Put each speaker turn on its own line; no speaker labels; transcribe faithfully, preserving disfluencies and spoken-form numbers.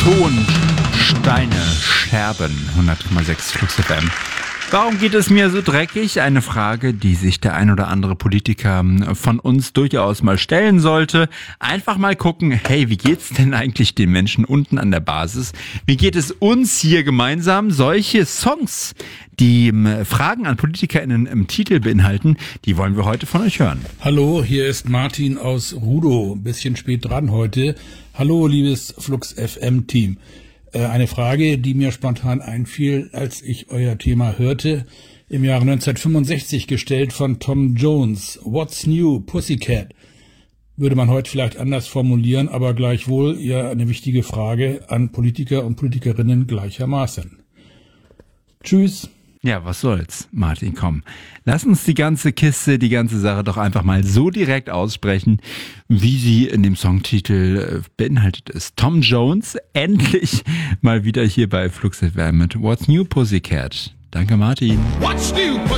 Ton, Steine, Scherben, hundert Komma sechs Flux F M. Warum geht es mir so dreckig? Eine Frage, die sich der ein oder andere Politiker von uns durchaus mal stellen sollte. Einfach mal gucken, hey, wie geht's denn eigentlich den Menschen unten an der Basis? Wie geht es uns hier gemeinsam? Solche Songs, die Fragen an PolitikerInnen im Titel beinhalten, die wollen wir heute von euch hören.
Hallo, hier ist Martin aus Rudow. Ein bisschen spät dran heute. Hallo, liebes Flux F M Team. Eine Frage, die mir spontan einfiel, als ich euer Thema hörte, im Jahre neunzehnhundertfünfundsechzig gestellt von Tom Jones. What's new, Pussycat? Würde man heute vielleicht anders formulieren, aber gleichwohl ja eine wichtige Frage an Politiker und Politikerinnen gleichermaßen. Tschüss.
Ja, was soll's, Martin, komm. Lass uns die ganze Kiste, die ganze Sache doch einfach mal so direkt aussprechen, wie sie in dem Songtitel beinhaltet ist. Tom Jones, endlich mal wieder hier bei Flux F M mit What's New, Pussycat. Danke, Martin.
What's new,